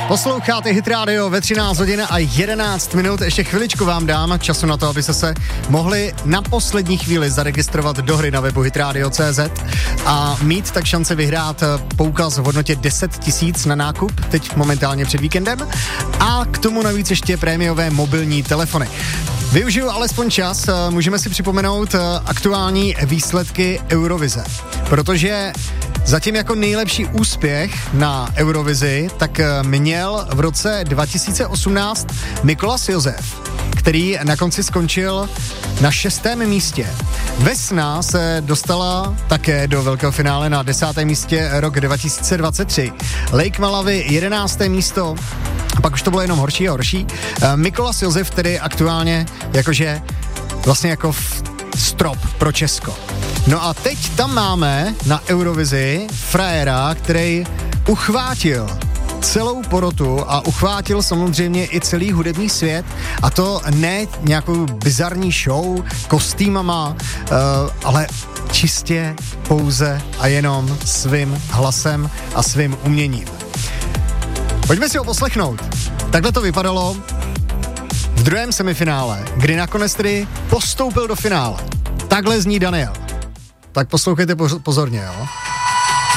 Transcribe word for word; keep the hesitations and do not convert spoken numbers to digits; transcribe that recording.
Posloucháte Hit Radio ve třináct hodin a jedenáct minut. Ještě chviličku vám dám času na to, abyste se mohli na poslední chvíli zaregistrovat do hry na webu hitradio tečka cé zet a mít tak šanci vyhrát poukaz v hodnotě deset tisíc na nákup, teď momentálně před víkendem, a k tomu navíc ještě prémiové mobilní telefony. Využiju alespoň čas, můžeme si připomenout aktuální výsledky Eurovize, protože zatím jako nejlepší úspěch na Eurovizi tak měl v roce dva tisíce osmnáct Mikolas Josef, který na konci skončil na šestém místě. Vesna se dostala také do velkého finále na desátém místě rok dva tisíce dvacet tři. Lake Malawi jedenácté místo, a pak už to bylo jenom horší a horší. Mikolas Josef tedy aktuálně jakože vlastně jako strop pro Česko. No a teď tam máme na Eurovizi frajera, který uchvátil celou porotu a uchvátil samozřejmě i celý hudební svět, a to ne nějakou bizarní show, kostýmama, uh, ale čistě pouze a jenom svým hlasem a svým uměním. Pojďme si ho poslechnout. Takhle to vypadalo v druhém semifinále, kdy nakonec tedy postoupil do finále. Takhle zní Daniel. Tak poslouchejte pozorně, jo.